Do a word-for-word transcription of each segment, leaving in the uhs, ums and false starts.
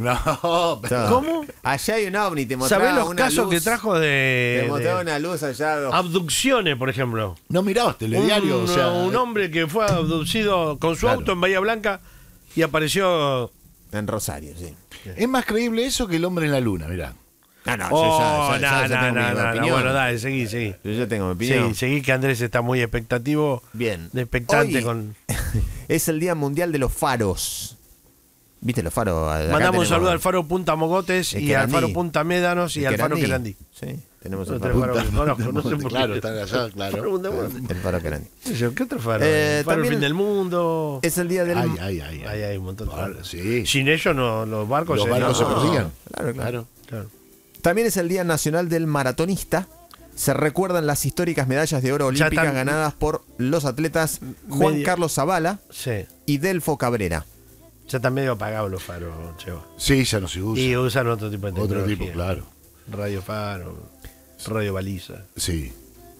No, pero... ¿Cómo? Allá hay un ovni, te mostraba ¿Sabés los una casos luz, que trajo de, Te mostraba de una luz allá. abducciones, por ejemplo? No mirabas telediario, un, o sea... un hombre que fue abducido con su Claro. auto en Bahía Blanca y apareció... En Rosario, sí. Es más creíble eso que el hombre en la luna, mirá. No, no, Oh, yo ya, ya, ya, no, ya no, tengo no, mi no, no, opinión. bueno, dale, seguí, seguí. Yo ya tengo mi opinión. Sí, seguí que Andrés está muy expectativo. Bien. De expectante Hoy con... es el Día Mundial de los Faros. ¿Viste los faros? Acá Mandamos un tenemos saludo al Faro Punta Mogotes el y al Querandí. Faro Punta Médanos y el al Faro Querandí. Sí, tenemos No el tenemos faro. faro que conozco, no sé por qué. Claro, están allá, Faro claro. Punta Mogotes. El faro Querandí. ¿Qué otro faro? Eh, El faro el también fin del mundo. Es el día del... Ay, ay, ay. Ahí hay un montón de Claro, faros. sí. Sin ellos no, los barcos Los se- barcos se no, perdían. Claro, claro. Claro. claro. También es el Día Nacional del Maratonista. Se recuerdan las históricas medallas de oro Ya olímpicas están- ganadas por los atletas Juan Media- Carlos Zavala Sí. y Delfo Cabrera. Ya están medio apagados los faros, Cheva. Sí, ya no se usa. Y usan otro tipo de Otro tecnología. tipo, claro. Radio faro, radio baliza. Sí.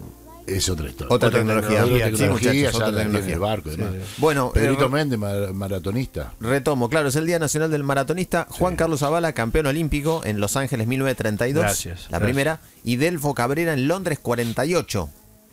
Es otra historia. Otra Otra tecnología. tecnología, Sí, tecnología, muchachos, ya otra la tiene tecnología. el barco y demás. Bueno, Pedrito eh, Méndez, mar- maratonista. Retomo, claro, es el Día Nacional del Maratonista. Juan Carlos Zavala, campeón olímpico en Los Ángeles mil novecientos treinta y dos, Gracias, la gracias. primera, y Delfo Cabrera en Londres cuarenta y ocho.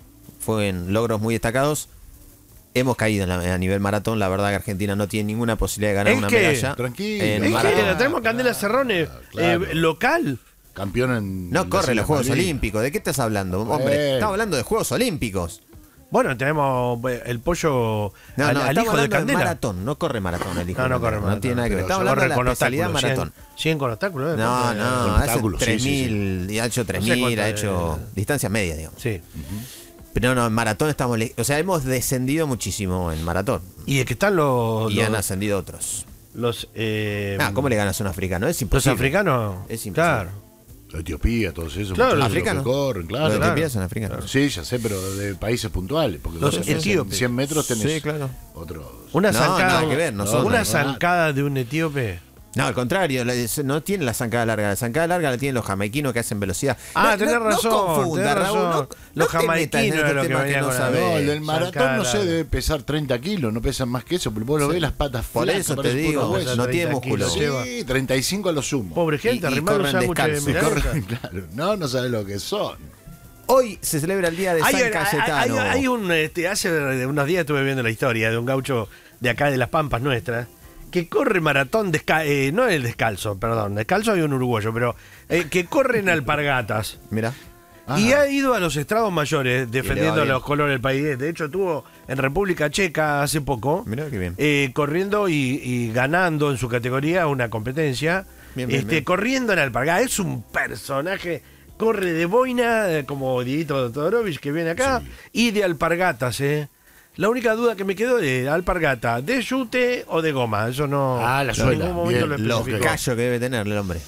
Fueron logros muy destacados. Hemos caído en la- a nivel maratón, la verdad que Argentina no tiene ninguna posibilidad de ganar Es una que- medalla. Tranquilo. en Es maratón. que la tenemos Candela Cerrone, claro. eh, local. Campeón en. No en corre las los Islas Juegos Malvinas. Olímpicos. ¿De qué estás hablando, hombre? Eh. Estamos hablando de Juegos Olímpicos. Bueno, tenemos eh, el pollo No, al, no, al estamos hijo de hablando Candela. maratón, no corre maratón el hijo No, de no Candela, corre maratón, tiene nada que ver. pero Estamos Corre hablando de con la especialidad obstáculos, maratón. cien, cien con obstáculos. ¿eh? No, Porque- no, con ha hecho obstáculos, sí, tres sí, mil, y ha hecho tres sé mil, cuánto ha es. hecho distancia media, digamos. Sí. Pero no, en maratón estamos, le- o sea, hemos descendido muchísimo en maratón Y es que están los. y los, han ascendido otros. los, eh, Ah, ¿cómo le ganas a un africano? Es los imposible. africanos. Es imposible. Claro. Etiopía, todos esos. Claro, muchachos africanos. que corren, claro. Los de claro. Etiopía son africanos. Sí, ya sé, pero de países puntuales. Porque Los vos en etíopes. cien metros tenés Sí, claro. otros. Una No, zancada, nada que ver, no son una nada. zancada de un etíope. No, al contrario, la- es- no tiene la zancada larga. La zancada larga la tienen los jamaiquinos que hacen velocidad. Ah, no, tenés no, razón, No confunda, tenés Raúl. razón. No, Los no te metas en jamaiquinos este es lo que tema venía no con la- sabés. No, el del zancada maratón no sé, larga. debe pesar treinta kilos, no pesan más que eso, pero vos lo ves las patas Por flacas, eso te parece digo, puro hueso. no tiene treinta músculo. kilos lleva. Sí, treinta y cinco a lo sumo. Pobre gente, Y- y arrimando un corren sándwich de descalzos. Y milanesa. corren, claro. No, no sabes lo que son. Hoy se celebra el Día de Hay, San hay- Cayetano. hay- hay un, este, hace unos días estuve viendo la historia de un gaucho de acá de las Pampas nuestras que corre maratón desca eh, no el descalzo, perdón, descalzo hay un uruguayo, pero eh, que corre en alpargatas. Mira. Y Ah. ha ido a los estrados mayores defendiendo bien. los colores del país. De hecho, estuvo en República Checa hace poco, Mirá qué bien. eh, corriendo y, y ganando en su categoría una competencia, Bien, bien, este, bien. corriendo en alpargatas. Es un personaje, corre de boina, eh, como Dieguito Todorovich que viene acá, y de alpargatas, ¿eh? La única duda que me quedó de alpargata, ¿de yute o de goma? Eso no. Ah, la en suela, ningún momento bien, lo Los especificó. callos que debe tener el hombre.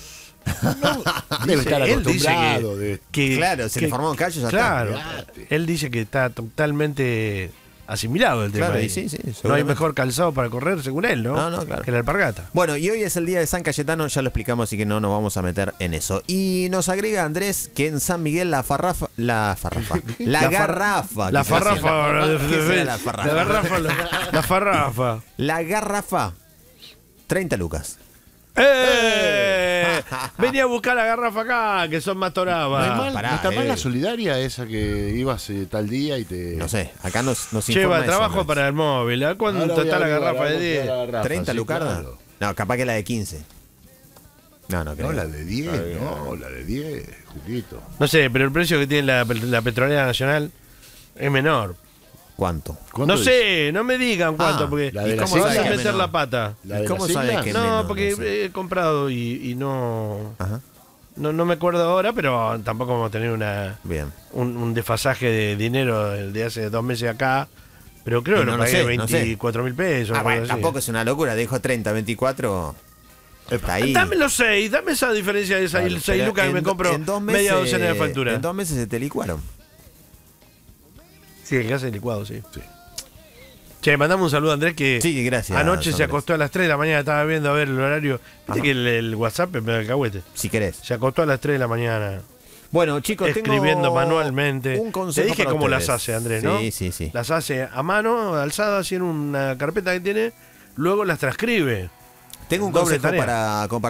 Debe Dice- estar él dice acostumbrado. que- de- que- Claro, se le que- formaron callos, ya está. Claro, Olvidate. él dice que está totalmente asimilado el tema. Claro, ahí. y sí, sí, no hay seguramente. mejor calzado para correr, según él, ¿no? No, no, claro. Que la alpargata. Bueno, y hoy es el Día de San Cayetano, ya lo explicamos, así que no nos vamos a meter en eso. Y nos agrega Andrés que en San Miguel la farrafa, la farrafa, la, La far- garrafa. La quise decir. farrafa. La, ¿Qué será la farrafa? la garrafa. La, la farrafa. La garrafa, treinta lucas. ¡Eh! Venía a buscar la garrafa acá, que son más No, hay torabas. mal- pará, no está mal eh. la solidaria esa que ibas eh, tal día y te. No sé, acá nos, nos Lleva informa eso, trabajo Andrés. para el móvil. ¿A cuánto Ahora voy está a la averiguar, garrafa de ahora voy a diez? buscar la garrafa, ¿treinta sí, lucardas? claro. No, capaz que la de quince. No, no creo. No, la de diez, no, la de diez, Julito. No sé, pero el precio que tiene la, la petrolera nacional es menor. ¿Cuánto? ¿Cuánto No es? sé, no me digan cuánto, Ah, porque la de ¿y la cómo vas sabes a que es meter menor? la pata. ¿La de ¿Y cómo las sabes islas? que es No, menor? porque No sé. he comprado y, y no, Ajá, no no me acuerdo ahora, pero tampoco vamos a tener una bien. un, un desfasaje de dinero de hace dos meses acá. Pero creo Y que no lo lo pagué sé, no sé. veinticuatro mil pesos. Ah, una bueno, cosa así. tampoco es una locura, dijo treinta, veinticuatro. Está ahí. Dame los seis, dame esa diferencia de seis, seis Pero lucas que en me do- compro en dos media meses- docena de facturas. En dos meses se te licuaron. Sí, el gas es licuado, sí. Sí. Che, mandamos un saludo a Andrés que Sí, gracias, anoche se Andrés. acostó a las tres de la mañana, estaba viendo a ver el horario. Viste Ajá. que el, el WhatsApp es medio alcahuete. Si querés. Se acostó a las tres de la mañana. Bueno, chicos, Escribiendo tengo manualmente. un consejo Te dije para cómo ustedes. las hace, Andrés, ¿no? Sí, sí, sí. Las hace a mano, alzadas, así en una carpeta que tiene, luego las transcribe. Tengo un doble consejo tarea. para compartir.